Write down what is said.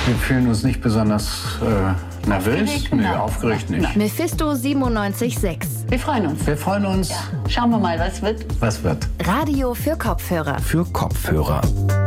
Wir fühlen uns nicht besonders nervös. Aufgeregt? Nö, Nein. aufgeregt nicht. Nein. Mephisto 97.6. Wir freuen uns. Wir freuen uns. Schauen wir mal, was wird. Was wird? Radio für Kopfhörer. Für Kopfhörer.